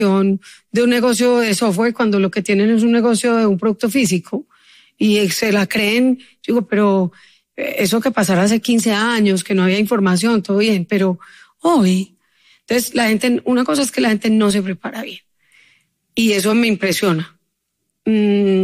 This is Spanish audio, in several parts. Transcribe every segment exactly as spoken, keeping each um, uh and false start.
de un negocio de software cuando lo que tienen es un negocio de un producto físico y se la creen. Yo digo, pero eso que pasara hace quince años, que no había información, todo bien, pero hoy... Entonces, la gente, una cosa es que la gente no se prepara bien. Y eso me impresiona. Mm,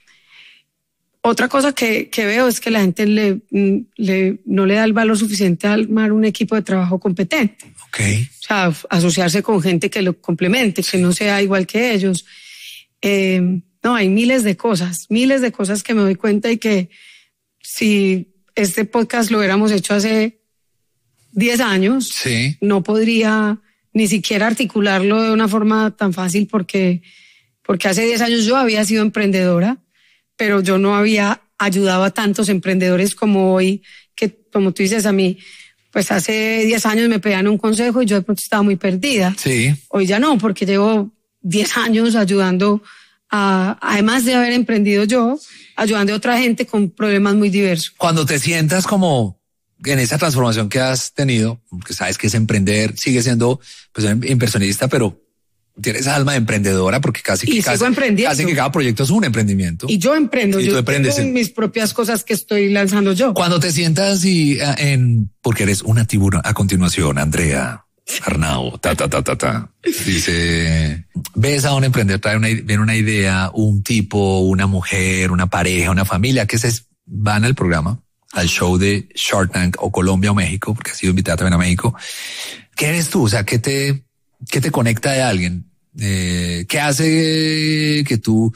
otra cosa que, que veo es que la gente le, le, no le da el valor suficiente a armar un equipo de trabajo competente. Okay. O sea, asociarse con gente que lo complemente, que no sea igual que ellos. Eh, no, hay miles de cosas, miles de cosas que me doy cuenta y que si este podcast lo hubiéramos hecho hace diez años, sí, no podría ni siquiera articularlo de una forma tan fácil porque, porque hace diez años yo había sido emprendedora, pero yo no había ayudado a tantos emprendedores como hoy, que como tú dices a mí, pues hace diez años me pedían un consejo y yo de pronto estaba muy perdida. Sí. Hoy ya no, porque llevo diez años ayudando a, además de haber emprendido yo, ayudando a otra gente con problemas muy diversos. Cuando te sientas como en esa transformación que has tenido, que sabes que es emprender, sigue siendo pues inversionista, pero tienes alma de emprendedora porque casi que, y casi, sigo emprendiendo. casi que cada proyecto es un emprendimiento. Y yo emprendo, y yo tú emprendes tengo en... mis propias cosas que estoy lanzando yo. Cuando te sientas y en, porque eres una tiburón, a continuación, Andrea Arnau, ta, ta, ta, ta, ta, dice, ves a un emprendedor, trae una, viene una idea, un tipo, una mujer, una pareja, una familia, que se van al programa, al show de Shark Tank o Colombia o México, porque has sido invitada también a México. ¿Qué eres tú? O sea, ¿qué te, qué te conecta de alguien? Eh, ¿Qué hace que tú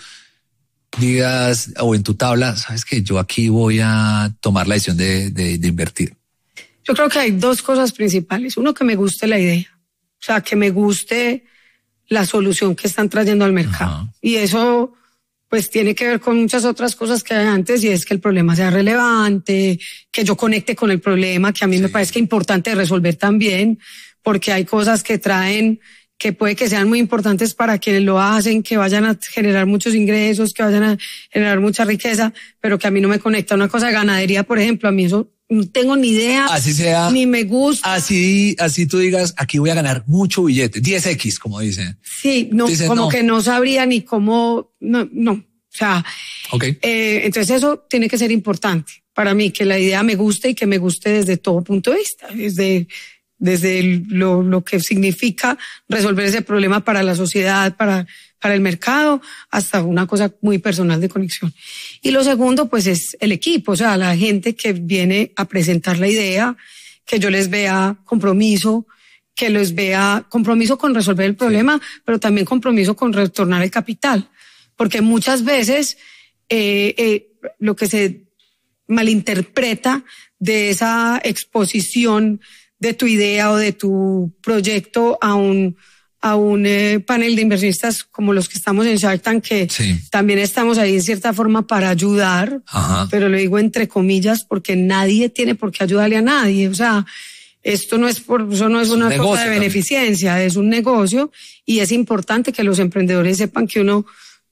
digas, o en tu tabla, sabes que yo aquí voy a tomar la decisión de, de, de invertir? Yo creo que hay dos cosas principales. Uno, que me guste la idea. O sea, que me guste la solución que están trayendo al mercado. Uh-huh. Y eso, pues, tiene que ver con muchas otras cosas que hay antes, y es que el problema sea relevante, que yo conecte con el problema, que a mí sí me parece importante resolver también, porque hay cosas que traen, que puede que sean muy importantes para quienes lo hacen, que vayan a generar muchos ingresos, que vayan a generar mucha riqueza, pero que a mí no me conecta. Una cosa de ganadería, por ejemplo, a mí eso no tengo ni idea, así sea, ni me gusta. Así, así tú digas, aquí voy a ganar mucho billete, diez equis, como dicen. Sí, no, dicen, como no. que no sabría ni cómo, no, no. O sea, okay. eh, entonces eso tiene que ser importante para mí, que la idea me guste y que me guste desde todo punto de vista, desde, desde el, lo, lo que significa resolver ese problema para la sociedad, para, para el mercado, hasta una cosa muy personal de conexión. Y lo segundo, pues, es el equipo, o sea, la gente que viene a presentar la idea, que yo les vea compromiso, que les vea compromiso con resolver el problema, sí, pero también compromiso con retornar el capital. Porque muchas veces eh, eh, lo que se malinterpreta de esa exposición de tu idea o de tu proyecto a un a un eh, panel de inversionistas como los que estamos en Shark Tank, que sí, también estamos ahí en cierta forma para ayudar, ajá, pero lo digo entre comillas porque nadie tiene por qué ayudarle a nadie. O sea, esto no es por, eso no es, es una un cosa de beneficencia, también es un negocio, y es importante que los emprendedores sepan que uno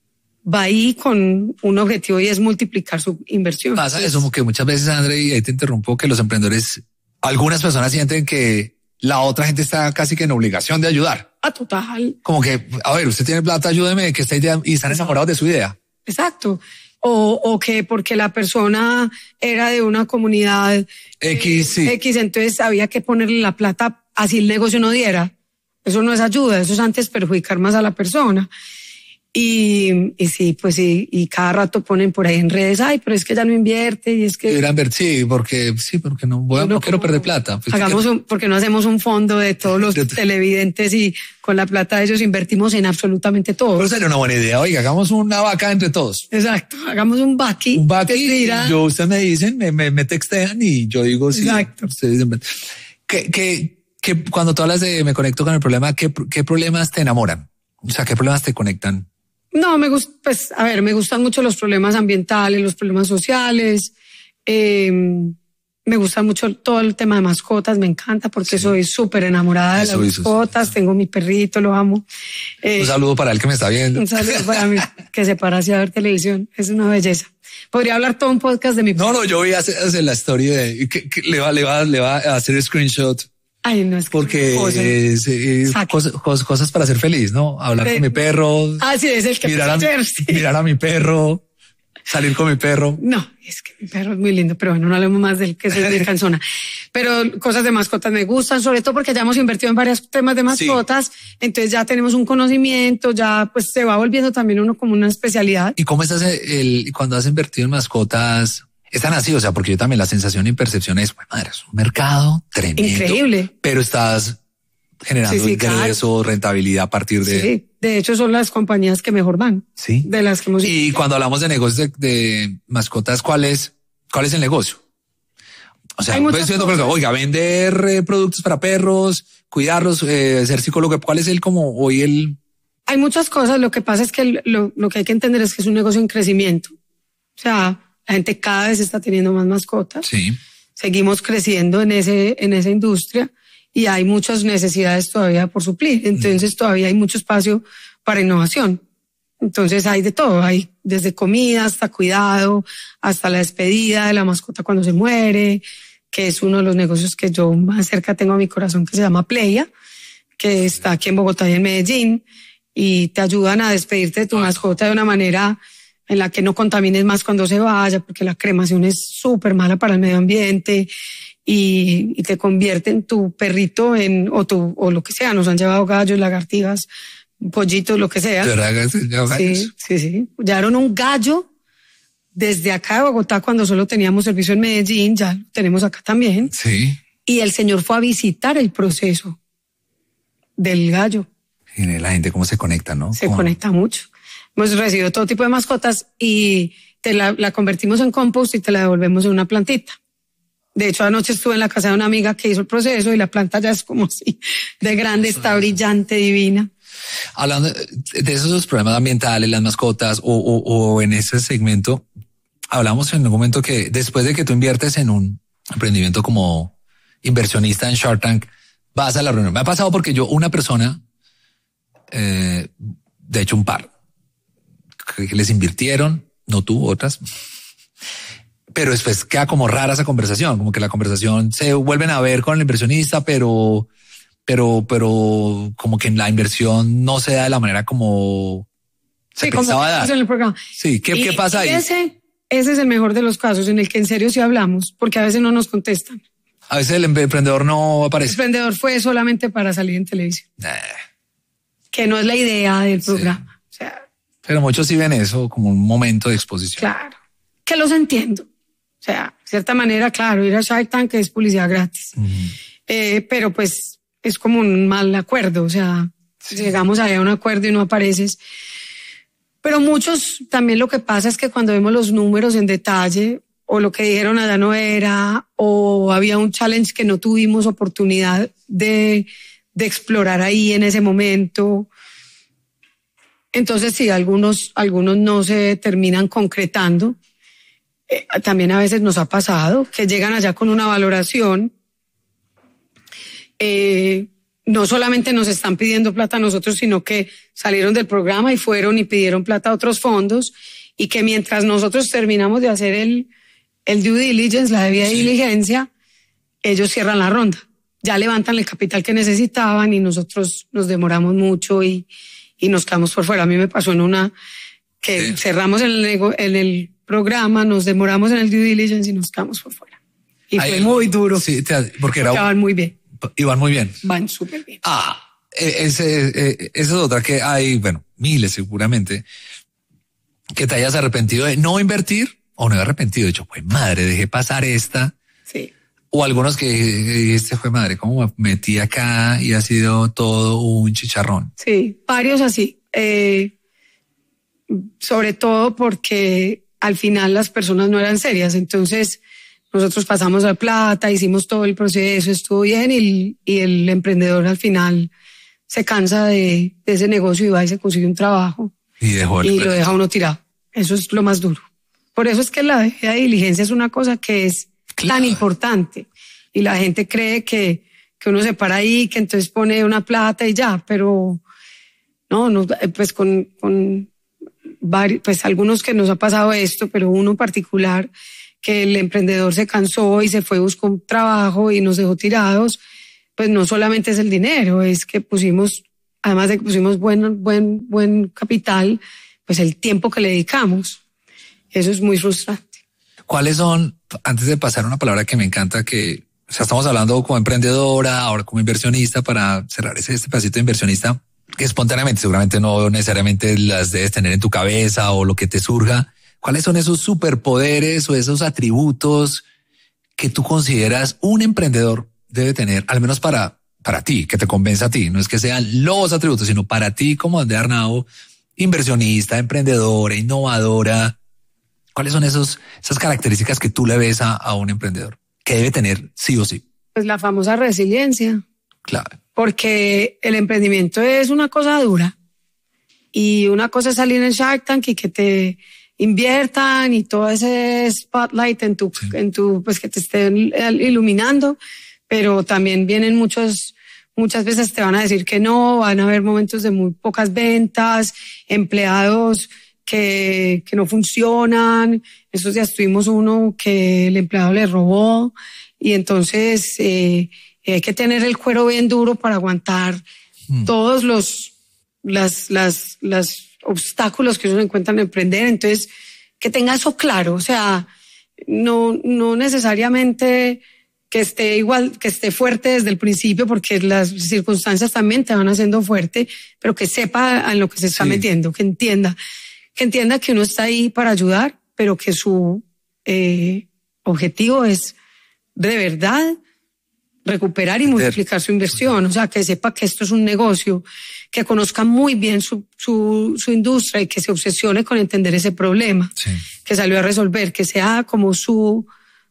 va ahí con un objetivo y es multiplicar su inversión. Pasa eso, como que muchas veces, André, y ahí te interrumpo, que los emprendedores, algunas personas sienten que la otra gente está casi que en obligación de ayudar. Ah, total. Como que, a ver, usted tiene plata, ayúdeme, que esta idea, y están enamorados de su idea. Exacto. O, o que porque la persona era de una comunidad X, sí. X, entonces había que ponerle la plata así el negocio no diera. Eso no es ayuda, eso es antes perjudicar más a la persona. Y, y sí, pues sí, y cada rato ponen por ahí en redes, ay, pero es que ya no invierte, y es que... Deberían ver, sí, porque, sí, porque no, voy, no quiero perder plata. Pues hagamos un, porque no hacemos un fondo de todos los televidentes y con la plata de ellos invertimos en absolutamente todo. Pero sería una buena idea, oiga, hagamos una vaca entre todos. Exacto, hagamos un vaqui. Un vaqui, yo, ustedes me dicen, me, me, me textean y yo digo, sí. Exacto. Ustedes dicen, que, que, que cuando tú hablas de me conecto con el problema, ¿qué, qué problemas te enamoran? O sea, ¿qué problemas te conectan? No, me gusta, pues, a ver, me gustan mucho los problemas ambientales, los problemas sociales, eh, me gusta mucho todo el tema de mascotas, me encanta porque sí, soy súper enamorada de eso, las mascotas, eso, sí. Tengo mi perrito, lo amo. Eh, un saludo para el que me está viendo. Un saludo para mí, que se para así a ver televisión, es una belleza. Podría hablar todo un podcast de mi... No, no, yo voy a hacer, hacer la historia de, que, que le va, le va, le va a hacer screenshot Ay, no es que porque cosa. es, es cosas, cosas, cosas para ser feliz, ¿no? Hablar de, con mi perro. Ah, sí, es el que mirar a, ayer, sí. mirar a mi perro, salir con mi perro. No, es que mi perro es muy lindo, pero bueno, no hablemos más del que soy muy cansona. Pero cosas de mascotas me gustan, sobre todo porque ya hemos invertido en varios temas de mascotas, sí. Entonces ya tenemos un conocimiento, ya pues se va volviendo también uno como una especialidad. ¿Y cómo estás el, cuando has invertido en mascotas? Es tan así, o sea, porque yo también la sensación y percepción es, madre, es un mercado tremendo. Increíble. Pero estás generando sí, sí, ingreso, claro. Rentabilidad a partir de... Sí, de hecho son las compañías que mejor van. Sí. De las que hemos... Y cuando hablamos de negocios de, de mascotas, ¿cuál es, cuál es el negocio? O sea, pues, siendo, oiga, vender eh, productos para perros, cuidarlos, eh, ser psicólogo, ¿cuál es el como hoy el...? Hay muchas cosas, lo que pasa es que lo, lo que hay que entender es que es un negocio en crecimiento. O sea, la gente cada vez está teniendo más mascotas. Sí. Seguimos creciendo en ese, en esa industria y hay muchas necesidades todavía por suplir. Entonces mm. todavía hay mucho espacio para innovación. Entonces hay de todo, hay desde comida hasta cuidado, hasta la despedida de la mascota cuando se muere, que es uno de los negocios que yo más cerca tengo a mi corazón, que se llama Pleia, que está aquí en Bogotá y en Medellín, y te ayudan a despedirte de tu mascota de una manera en la que no contamines más cuando se vaya, porque la cremación es súper mala para el medio ambiente y, y te convierte en tu perrito en, o, tu, o lo que sea. Nos han llevado gallos, lagartijas, pollitos, lo que sea. Sí, sí, sí. Llevaron un gallo desde acá de Bogotá cuando solo teníamos servicio en Medellín, ya lo tenemos acá también. Sí. Y el señor fue a visitar el proceso del gallo. Y la gente cómo se conecta, ¿no? Se ¿Cómo? conecta mucho. Hemos recibido todo tipo de mascotas y te la, la convertimos en compost y te la devolvemos en una plantita. De hecho, anoche estuve en la casa de una amiga que hizo el proceso y la planta ya es como así, de grande, está brillante, divina. Hablando de esos problemas ambientales, las mascotas o, o, o en ese segmento, hablamos en un momento que después de que tú inviertes en un emprendimiento como inversionista en Shark Tank, vas a la reunión. Me ha pasado porque yo, una persona, eh, de hecho un par, que les invirtieron, no tú, otras, pero después queda como rara esa conversación, como que la conversación se vuelven a ver con el inversionista, pero, pero, pero como que en la inversión no se da de la manera como se sí, pensaba como dar. En el programa. Sí, ¿qué, y, ¿qué pasa ahí? Ese, ese es el mejor de los casos en el que en serio sí hablamos, porque a veces no nos contestan. A veces el emprendedor no aparece. El emprendedor fue solamente para salir en televisión. Nah. Que no es la idea del programa. Sí. O sea, pero muchos sí ven eso como un momento de exposición. Claro, que los entiendo. O sea, de cierta manera, claro, ir a Shark Tank es publicidad gratis. Uh-huh. eh, pero pues es como un mal acuerdo. O sea, sí. Llegamos allá a un acuerdo y no apareces. Pero muchos también lo que pasa es que cuando vemos los números en detalle, o lo que dijeron allá no era, o había un challenge que no tuvimos oportunidad de, de explorar ahí en ese momento. Entonces sí, algunos, algunos no se terminan concretando. Eh, también a veces nos ha pasado que llegan allá con una valoración. Eh, no solamente nos están pidiendo plata a nosotros, sino que salieron del programa y fueron y pidieron plata a otros fondos, y que mientras nosotros terminamos de hacer el, el due diligence, la debida sí. diligencia, ellos cierran la ronda. Ya levantan el capital que necesitaban y nosotros nos demoramos mucho y y nos quedamos por fuera. A mí me pasó en una que sí. cerramos en el, en el programa, nos demoramos en el due diligence y nos quedamos por fuera. Y Ay, fue muy duro. Sí, te, porque era, porque van muy bien. Iban muy bien. Van súper bien. Ah, ese, ese, esa es otra que hay, bueno, miles seguramente, que te hayas arrepentido de no invertir o no he arrepentido. De hecho, pues madre, dejé pasar esta. Sí. O algunos que este fue madre, como me metí acá y ha sido todo un chicharrón. Sí, varios así. Eh, sobre todo porque al final las personas no eran serias. Entonces nosotros pasamos la plata, hicimos todo el proceso, estuvo bien y, y el emprendedor al final se cansa de, de ese negocio y va y se consigue un trabajo y, dejó el y lo deja uno tirado. Eso es lo más duro. Por eso es que la debida diligencia es una cosa que es claro. tan importante y la gente cree que, que uno se para ahí, que entonces pone una plata y ya, pero no, no pues con, con varios, pues algunos que nos ha pasado esto, pero uno en particular que el emprendedor se cansó y se fue, buscó un trabajo y nos dejó tirados, pues no solamente es el dinero, es que pusimos, además de que pusimos buen, buen, buen capital, pues el tiempo que le dedicamos. Eso es muy frustrante. ¿Cuáles son, antes de pasar a una palabra que me encanta, que o sea, estamos hablando como emprendedora, ahora como inversionista, para cerrar ese, este pedacito de inversionista, que espontáneamente, seguramente no necesariamente las debes tener en tu cabeza o lo que te surja. ¿Cuáles son esos superpoderes o esos atributos que tú consideras un emprendedor debe tener, al menos para, para ti, que te convenza a ti? No es que sean los atributos, sino para ti como Andrea Arnao, inversionista, emprendedora, innovadora. ¿Cuáles son esos, esas características que tú le ves a, a un emprendedor que debe tener sí o sí? Pues la famosa resiliencia. Claro. Porque el emprendimiento es una cosa dura y una cosa es salir en Shark Tank y que te inviertan y todo ese spotlight en tu, sí. en tu, pues que te estén iluminando, pero también vienen muchos, muchas veces te van a decir que no, van a haber momentos de muy pocas ventas, empleados que, que no funcionan. Estos días tuvimos uno que el empleado le robó y entonces eh, hay que tener el cuero bien duro para aguantar mm. todos los, las, las, las obstáculos que ellos encuentran en emprender. Entonces, que tenga eso claro, o sea, no, no necesariamente que esté igual, que esté fuerte desde el principio, porque las circunstancias también te van haciendo fuerte, pero que sepa en lo que se está sí. metiendo, que entienda, que entienda que uno está ahí para ayudar, pero que su eh, objetivo es de verdad recuperar y multiplicar su inversión, o sea, que sepa que esto es un negocio, que conozca muy bien su, su, su industria y que se obsesione con entender ese problema sí. que salió a resolver, que sea como su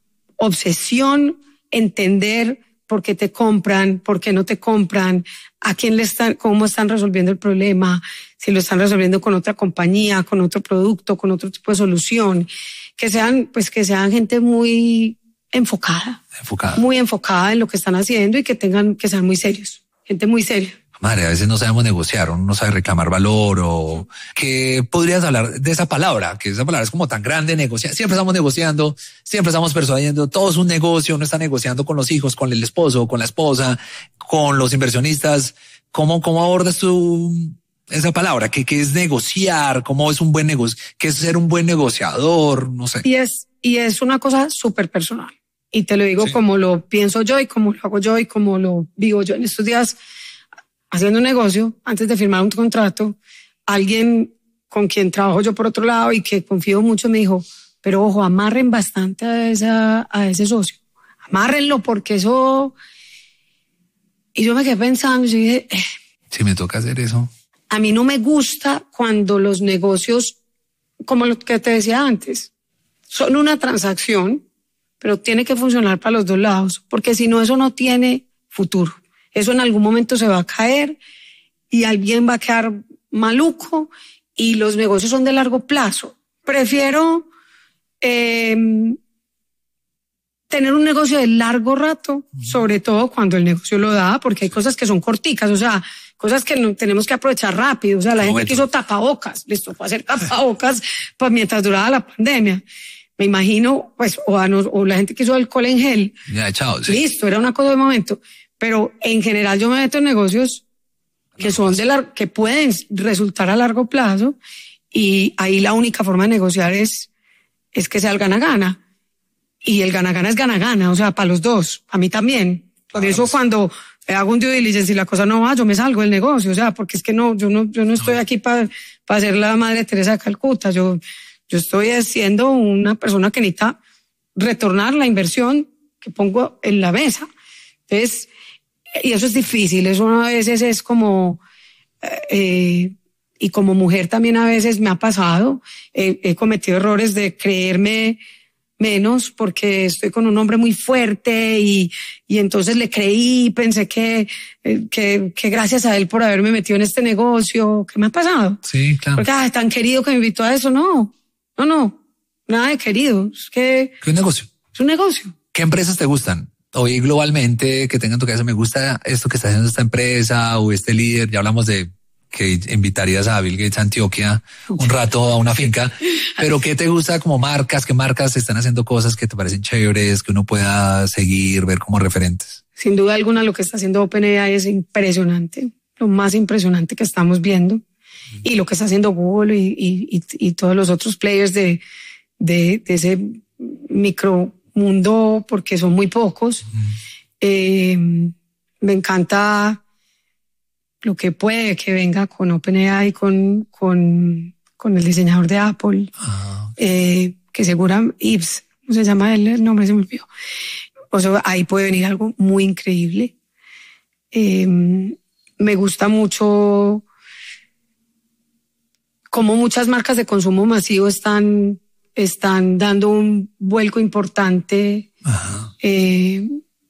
obsesión entender por qué te compran, por qué no te compran, a quién le están, cómo están resolviendo el problema, si lo están resolviendo con otra compañía, con otro producto, con otro tipo de solución, que sean, pues que sean gente muy enfocada, enfocada, muy enfocada en lo que están haciendo y que tengan, que sean muy serios, gente muy seria. Madre, a veces no sabemos negociar, uno no sabe reclamar valor o que podrías hablar de esa palabra, que esa palabra es como tan grande, negociar. Siempre estamos negociando, siempre estamos persuadiendo, todo es un negocio, uno está negociando con los hijos, con el esposo, con la esposa, con los inversionistas. ¿Cómo, cómo abordas tú esa palabra? ¿Qué, qué es negociar? ¿Cómo es un buen negocio? ¿Qué es ser un buen negociador? No sé. Y es, y es una cosa súper personal. Y te lo digo sí. como lo pienso yo y como lo hago yo y como lo vivo yo en estos días. Haciendo un negocio, antes de firmar un contrato, alguien con quien trabajo yo por otro lado y que confío mucho me dijo, pero ojo, amarren bastante a, esa, a ese socio. Amárrenlo porque eso... Y yo me quedé pensando y yo dije... Eh, si me toca hacer eso. A mí no me gusta cuando los negocios, como lo que te decía antes, son una transacción, pero tiene que funcionar para los dos lados, porque si no, eso no tiene futuro. Eso en algún momento se va a caer y alguien va a quedar maluco y los negocios son de largo plazo. Prefiero eh, tener un negocio de largo rato, sobre todo cuando el negocio lo da, porque hay cosas que son corticas, o sea, cosas que no tenemos que aprovechar rápido. O sea, la gente que hizo tapabocas, les tocó hacer tapabocas pues, mientras duraba la pandemia. Me imagino, pues, o, a nos, o la gente que hizo alcohol en gel. Ya, chao. Sí. Listo, era una cosa de momento. Pero en general yo me meto en negocios que son de lar- que pueden resultar a largo plazo y ahí la única forma de negociar es, es que sea el gana-gana. Y el gana-gana es gana-gana, o sea, para los dos, a mí también. Por eso cuando hago un due diligence y la cosa no va, yo me salgo del negocio, o sea, porque es que no, yo no, yo no estoy aquí para para ser la Madre Teresa de Calcuta. Yo, yo estoy siendo una persona que necesita retornar la inversión que pongo en la mesa. Entonces, y eso es difícil, eso a veces es como, eh, y como mujer también a veces me ha pasado, eh, he cometido errores de creerme menos porque estoy con un hombre muy fuerte y, y entonces le creí, pensé que, que, que gracias a él por haberme metido en este negocio, ¿qué me ha pasado? Sí, claro. Porque ah, es tan querido que me invitó a eso, no, no, no, nada de querido, es que... ¿Qué negocio? Es un negocio. ¿Qué empresas te gustan? Hoy globalmente, que tengan tu cabeza, me gusta esto que está haciendo esta empresa o este líder. Ya hablamos de que invitarías a Bill Gates a Antioquia un rato a una finca, pero ¿qué te gusta como marcas? ¿Qué marcas están haciendo cosas que te parecen chéveres, que uno pueda seguir, ver como referentes? Sin duda alguna lo que está haciendo OpenAI es impresionante, lo más impresionante que estamos viendo. Mm. Y lo que está haciendo Google y, y, y todos los otros players de, de, de ese micromundo, porque son muy pocos. Mm. Eh, me encanta lo que puede que venga con OpenAI, con, con, con el diseñador de Apple, uh-huh. eh, que segura Yves, ¿cómo se llama él? El nombre se me olvidó. O sea, ahí puede venir algo muy increíble. Eh, me gusta mucho cómo muchas marcas de consumo masivo están, están dando un vuelco importante uh-huh. eh,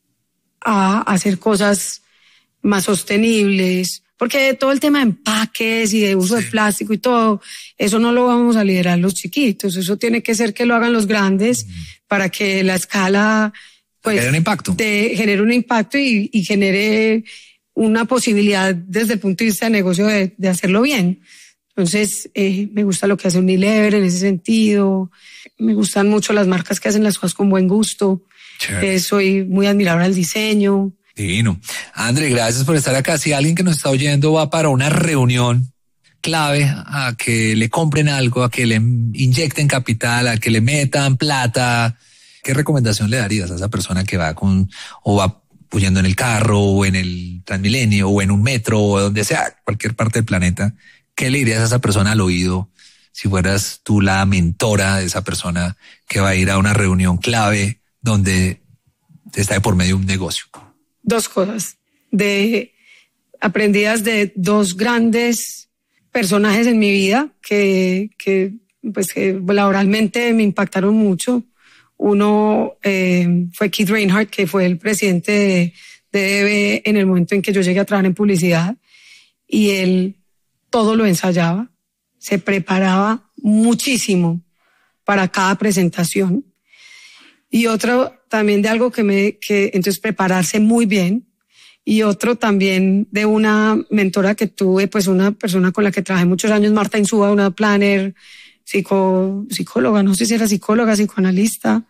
a, a hacer cosas más sostenibles, porque todo el tema de empaques y de uso sí. de plástico y todo, eso no lo vamos a liderar los chiquitos, eso tiene que ser que lo hagan los grandes mm. para que la escala pues genere un impacto, de, genere un impacto y, y genere una posibilidad desde el punto de vista de negocio de, de hacerlo bien. Entonces, eh, me gusta lo que hace Unilever en ese sentido, me gustan mucho las marcas que hacen las cosas con buen gusto, eh, soy muy admiradora del diseño. Divino. André, gracias por estar acá. Si alguien que nos está oyendo va para una reunión clave, a que le compren algo, a que le inyecten capital, a que le metan plata, ¿qué recomendación le darías a esa persona que va con o va huyendo en el carro o en el Transmilenio o en un metro o donde sea, cualquier parte del planeta? ¿Qué le dirías a esa persona al oído si fueras tú la mentora de esa persona que va a ir a una reunión clave donde está de por medio un negocio? Dos cosas, de aprendidas de dos grandes personajes en mi vida que, que, pues, que laboralmente me impactaron mucho. Uno eh, fue Keith Reinhardt, que fue el presidente de, de D B en el momento en que yo llegué a trabajar en publicidad, y él todo lo ensayaba, se preparaba muchísimo para cada presentación. Y otro también de algo que me, que entonces prepararse muy bien. Y otro también de una mentora que tuve, pues una persona con la que trabajé muchos años, Marta Insúa, una planner, psico, psicóloga, no sé si era psicóloga, psicoanalista,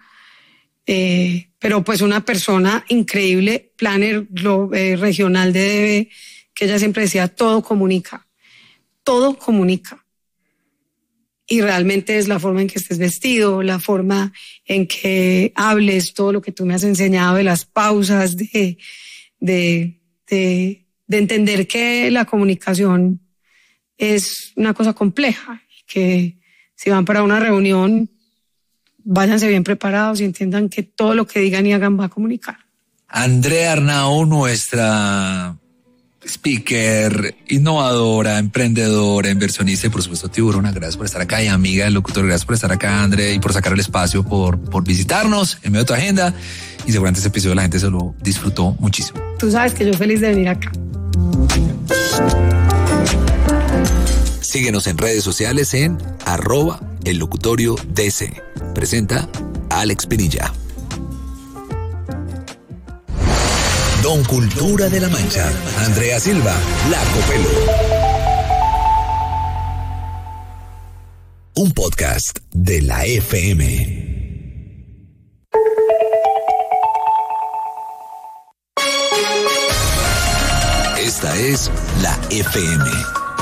eh, pero pues una persona increíble, planner lo, eh, regional de D B, que ella siempre decía, todo comunica, todo comunica. Y realmente es la forma en que estés vestido, la forma en que hables, todo lo que tú me has enseñado de las pausas, de, de, de, de entender que la comunicación es una cosa compleja, que si van para una reunión, váyanse bien preparados y entiendan que todo lo que digan y hagan va a comunicar. Andrea Arnau, nuestra speaker, innovadora, emprendedora, inversionista y por supuesto tiburona, gracias por estar acá, y amiga del locutor, gracias por estar acá, Andrea, y por sacar el espacio, por, por visitarnos en medio de tu agenda, y seguramente este episodio la gente se lo disfrutó muchísimo. Tú sabes que yo feliz de venir acá. Síguenos en redes sociales en arroba el locutorio D C. Presenta Alex Pinilla. Don Cultura de la Mancha, Andrea Silva, La Copelo. Un podcast de la F M. Esta es la F M.